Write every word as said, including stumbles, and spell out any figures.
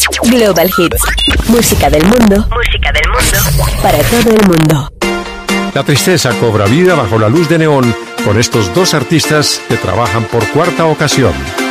Global Hits. Música del mundo. Música del mundo. Para todo el mundo. La tristeza cobra vida bajo la luz de neón con estos dos artistas que trabajan por cuarta ocasión.